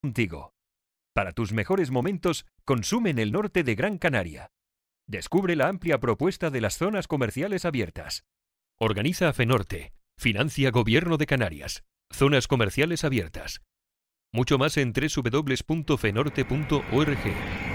contigo. Para tus mejores momentos, consume en el norte de Gran Canaria. Descubre la amplia propuesta de las zonas comerciales abiertas. Organiza FENORTE. Financia Gobierno de Canarias. Zonas comerciales abiertas. Mucho más en www.fenorte.org.